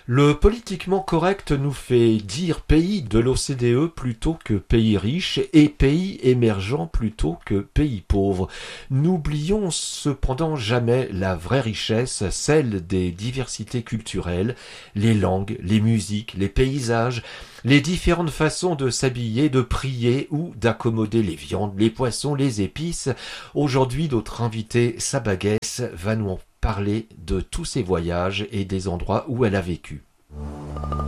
Le politiquement correct nous fait dire pays de l'OCDE plutôt que pays riche et pays émergent plutôt que pays pauvre. N'oublions cependant jamais la vraie richesse, celle des diversités culturelles, les langues, les musiques, les paysages, les différentes façons de s'habiller, de prier ou d'accommoder les viandes, les poissons, les épices. Aujourd'hui, notre invité Sabaguès va nous en parler de tous ses voyages et des endroits où elle a vécu.